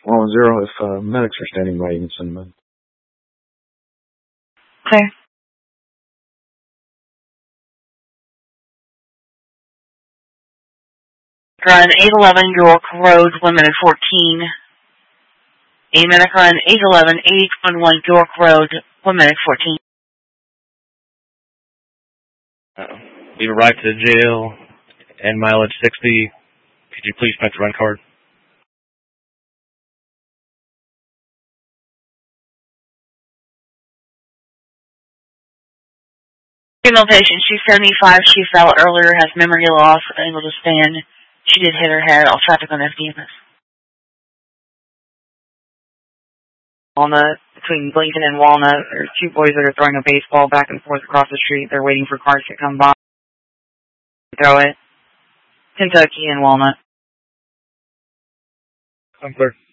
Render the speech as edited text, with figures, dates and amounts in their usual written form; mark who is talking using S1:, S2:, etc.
S1: 110, if medics are standing by, you can send them in.
S2: Clear. Run 811 York Road, 1 minute 14. A medic run 811 811 York Road, 1 minute 14.
S3: We've arrived to the jail and mileage 60. Could you please print the run card?
S2: Female patient, she's 75. She fell earlier, has memory loss, unable to stand. She did hit her head. All traffic on FDMS.
S4: Walnut, between Lincoln and Walnut, there's two boys that are throwing a baseball back and forth across the street. They're waiting for cars to come by. Throw it. Kentucky and Walnut.
S3: I'm clear.